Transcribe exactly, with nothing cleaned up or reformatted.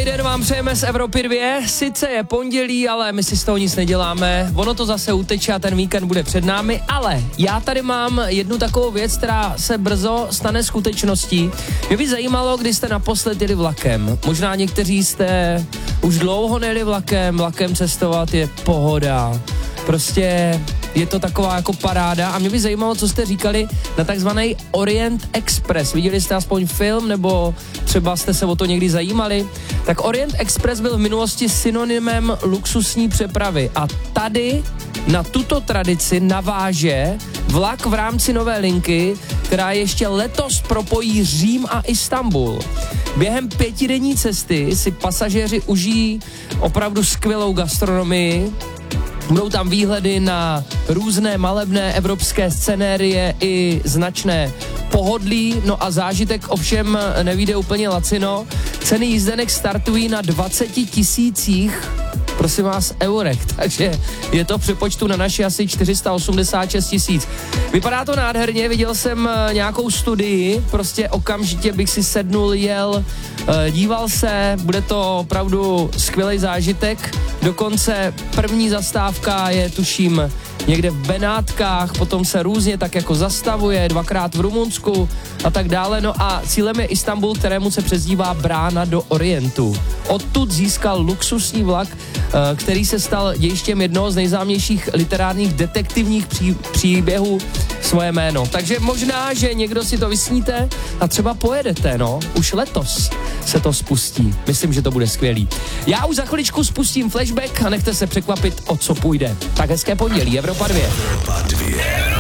Krásný den vám přejeme z Evropy dva. Sice je pondělí, ale my si z toho nic neděláme. Ono to zase uteče a ten víkend bude před námi, ale já tady mám jednu takovou věc, která se brzo stane skutečností. Mě by zajímalo, kdy jste naposled jeli vlakem. Možná někteří jste už dlouho nejeli vlakem, vlakem cestovat je pohoda. Prostě je to taková jako paráda a mě by zajímalo, co jste říkali na takzvaný Orient Express. Viděli jste aspoň film, nebo třeba jste se o to někdy zajímali? Tak Orient Express byl v minulosti synonymem luxusní přepravy a tady na tuto tradici naváže vlak v rámci nové linky, která ještě letos propojí Řím a Istanbul. Během pětidenní cesty si pasažéři užijí opravdu skvělou gastronomii. Budou tam výhledy na různé malebné evropské scenérie i značné pohodlí, no a zážitek ovšem nevyjde úplně lacino. Ceny jízdenek startují na dvaceti tisících, prosím vás, eurech, takže je to v přepočtu na naši asi čtyři sta osmdesát šest tisíc. Vypadá to nádherně, viděl jsem nějakou studii, prostě okamžitě bych si sednul, jel, díval se, bude to opravdu skvělý zážitek, dokonce první zastávka je tuším někde v Benátkách, potom se různě tak jako zastavuje, dvakrát v Rumunsku a tak dále. No a cílem je Istanbul, kterému se přezdívá brána do Orientu. Odtud získal luxusní vlak, který se stal dějištěm jednoho z nejznámějších literárních detektivních pří, příběhů svoje jméno. Takže možná, že někdo si to vysníte a třeba pojedete, no. Už letos se to spustí. Myslím, že to bude skvělý. Já už za chviličku spustím flashback a nechte se překvapit, o co půjde. Tak hezké pondělí, Evropa dva. Evropa dva.